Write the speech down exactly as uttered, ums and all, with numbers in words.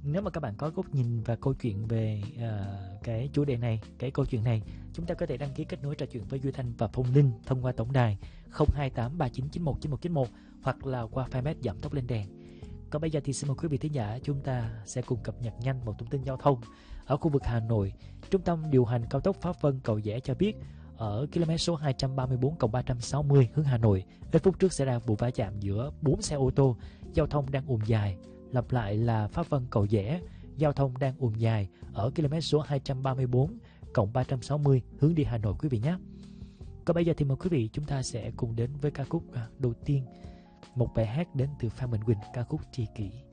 Nếu mà các bạn có góc nhìn và câu chuyện về uh, cái chủ đề này, cái câu chuyện này, chúng ta có thể đăng ký kết nối trò chuyện với Duy Thanh và Phong Linh thông qua tổng đài không hai tám ba chín chín một chín một chín một hoặc là qua fanpage Giảm Tốc Lên Đèn. Còn bây giờ thì xin mời quý vị thính giả, chúng ta sẽ cùng cập nhật nhanh một thông tin giao thông. Ở khu vực Hà Nội, Trung tâm điều hành cao tốc Pháp Vân Cầu Giẽ cho biết ở km số hai trăm ba mươi bốn cộng ba trăm sáu mươi hướng Hà Nội, ít phút trước xảy ra vụ va chạm giữa bốn xe ô tô, giao thông đang ùn dài. Lặp lại là Pháp Vân Cầu Giẽ, giao thông đang ùn dài ở km số hai trăm ba mươi bốn cộng ba trăm sáu mươi hướng đi Hà Nội quý vị nhé. Còn bây giờ thì mời quý vị chúng ta sẽ cùng đến với ca khúc đầu tiên, một bài hát đến từ Phan Mạnh Quỳnh, ca khúc Tri Kỷ.